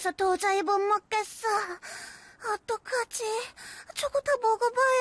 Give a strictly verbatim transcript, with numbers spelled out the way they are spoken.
배고파서 도저히 못 먹겠어. 어떡하지? 저거 다 먹어봐야